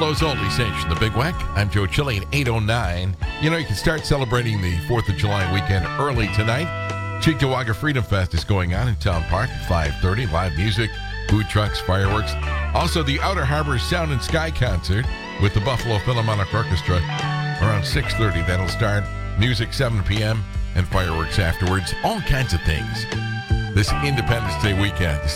Buffalo's only station, the Big Wack. I'm Joe Chili at 8:09. You know, you can start celebrating the 4th of July weekend early tonight. Cheektowaga Freedom Fest is going on in Town Park at 5:30. Live music, food trucks, fireworks. Also, the Outer Harbor Sound and Sky concert with the Buffalo Philharmonic Orchestra around 6:30. That'll start. Music 7 p.m. and fireworks afterwards. All kinds of things this Independence Day weekend.